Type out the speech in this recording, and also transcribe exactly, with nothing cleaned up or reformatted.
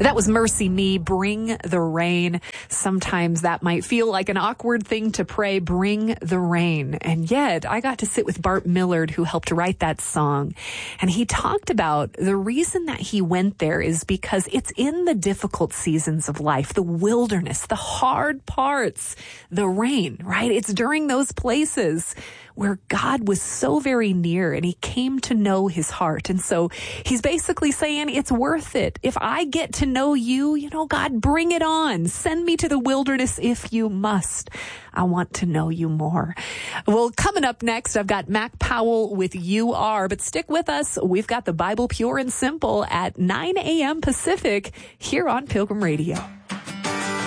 That was Mercy Me, Bring the Rain. Sometimes that might feel like an awkward thing to pray, bring the rain. And yet I got to sit with Bart Millard, who helped write that song. And he talked about the reason that he went there is because it's in the difficult seasons of life, the wilderness, the hard parts, the rain, right? It's during those places where God was so very near and he came to know his heart. And so he's basically saying it's worth it. If I get to know you, you know, God, bring it on. Send me to the wilderness if you must. I want to know you more. Well, coming up next, I've got Mac Powell with You Are, but stick with us. We've got the Bible Pure and Simple at nine a.m. Pacific here on Pilgrim Radio.